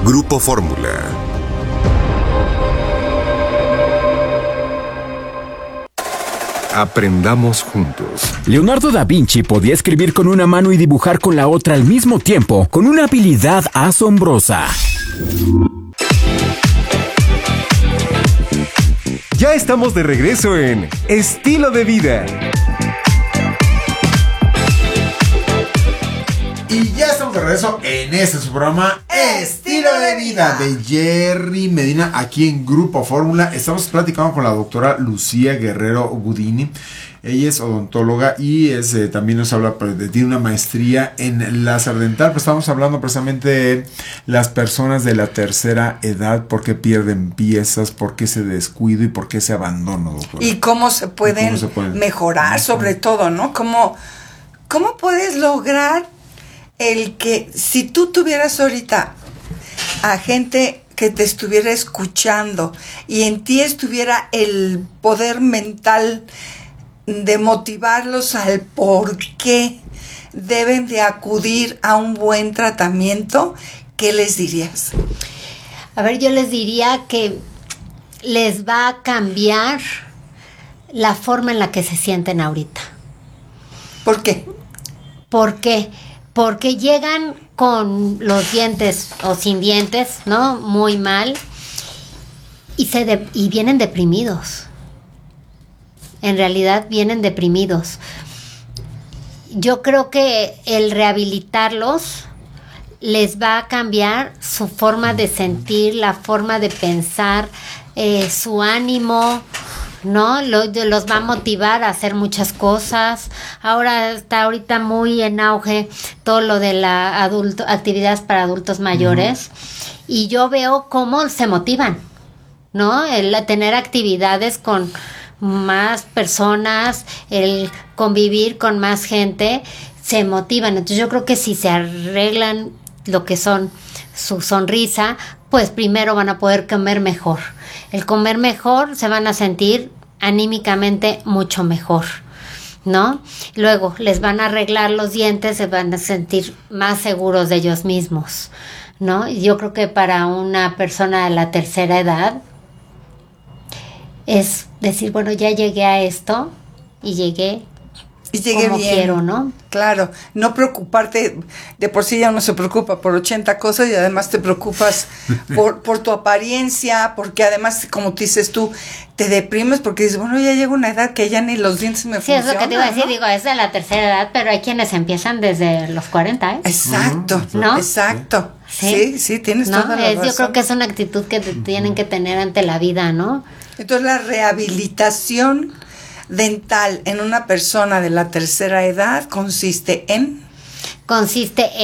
Grupo Fórmula. Aprendamos juntos. Leonardo da Vinci podía escribir con una mano y dibujar con la otra al mismo tiempo, con una habilidad asombrosa. Ya estamos de regreso en Estilo de Vida. Y ya estamos de regreso en este su programa Estilo de Vida de Jerry Medina aquí en Grupo Fórmula. Estamos platicando con la doctora Lucía Guerrero Gudini. Ella es odontóloga y también nos habla, tiene una maestría en láser dental. Pero estamos hablando precisamente de las personas de la tercera edad, por qué pierden piezas, por qué se descuido y por qué se abandono, doctora. Y cómo se pueden mejorar, sobre todo, ¿no? ¿Cómo puedes lograr el que si tú tuvieras ahorita a gente que te estuviera escuchando y en ti estuviera el poder mental de motivarlos al por qué deben de acudir a un buen tratamiento, ¿qué les dirías? A ver, yo les diría que les va a cambiar la forma en la que se sienten ahorita. ¿Por qué? ¿Por qué? Porque llegan con los dientes o sin dientes, ¿no? Muy mal y vienen deprimidos. En realidad vienen deprimidos. Yo creo que el rehabilitarlos les va a cambiar su forma de sentir, la forma de pensar, su ánimo, ¿no? Los va a motivar a hacer muchas cosas. Ahora está ahorita muy en auge todo lo de la actividades para adultos mayores. Y yo veo cómo se motivan, ¿no? El tener actividades con más personas, el convivir con más gente, se motivan. Entonces yo creo que si se arreglan lo que son su sonrisa, pues primero van a poder comer mejor. El comer mejor, se van a sentir anímicamente mucho mejor, ¿no? Luego les van a arreglar los dientes, se van a sentir más seguros de ellos mismos, ¿no? Y yo creo que para una persona de la tercera edad es decir, bueno, ya llegué a esto y llegué como bien. Quiero, ¿no? Claro, no preocuparte, de por sí ya uno se preocupa por 80 cosas y además te preocupas por tu apariencia, porque además, como te dices tú, te deprimes porque dices, bueno, ya llega una edad que ya ni los dientes me funcionan. Sí, es lo que te iba a decir, ¿no? Digo, es de la tercera edad, pero hay quienes empiezan desde los 40, ¿eh? Exacto, ¿no? Exacto. Sí, tienes toda la razón. Yo creo que es una actitud que tienen que tener ante la vida, ¿no? Entonces la rehabilitación dental en una persona de la tercera edad consiste en